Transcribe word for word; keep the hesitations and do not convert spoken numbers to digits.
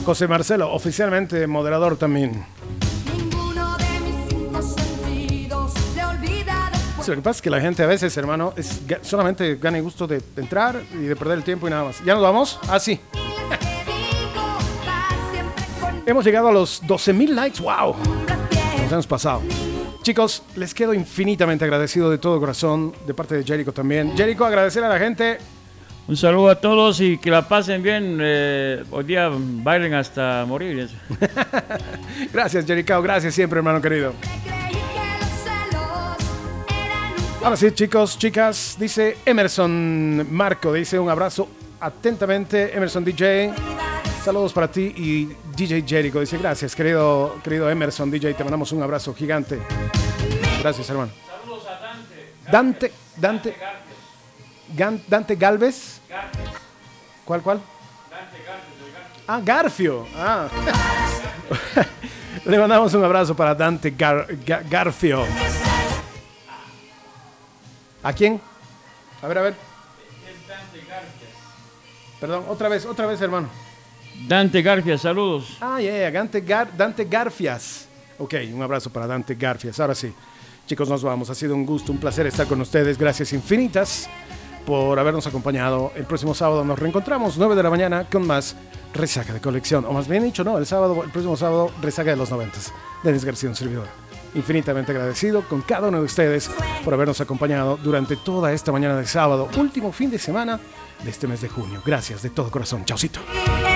José Marcelo, oficialmente moderador también. Sí, lo que pasa es que la gente a veces, hermano, es solamente gana el gusto de entrar y de perder el tiempo y nada más. ¿Ya nos vamos? Ah, sí. Hemos llegado a los doce mil likes. ¡Wow! Nos hemos pasado. Chicos, les quedo infinitamente agradecido de todo corazón, de parte de Jericho también. Jericho, agradecer a la gente. Un saludo a todos y que la pasen bien. Eh, hoy día bailen hasta morir. Gracias, Jericho. Gracias siempre, hermano querido. Ahora sí, chicos, chicas, dice Emerson Marco, dice un abrazo atentamente, Emerson D J. Saludos para ti y D J Jericho. Dice gracias, querido, querido Emerson D J. Te mandamos un abrazo gigante. Gracias, hermano. Saludos a Dante. Dante, Dante. Dante, Dante Galvez. ¿Cuál, cuál? Dante Garfio. Ah, Garfio. Ah. Le mandamos un abrazo para Dante Gar, Gar, Garfio. ¿A quién? A ver, a ver. Es Dante Garfia. Perdón, otra vez, otra vez, hermano. Dante Garfia, saludos. Ah, ya, yeah, Dante, Gar, Dante Garfias. Ok, un abrazo para Dante Garfias. Ahora sí, chicos, nos vamos. Ha sido un gusto, un placer estar con ustedes. Gracias infinitas por habernos acompañado. El próximo sábado nos reencontramos, nueve de la mañana, con más Resaca de Colección. O más bien dicho, no, el sábado, el próximo sábado, Resaca de los noventas. Denis García, un servidor. Infinitamente agradecido con cada uno de ustedes por habernos acompañado durante toda esta mañana de sábado, último fin de semana de este mes de junio. Gracias de todo corazón. Chaucito.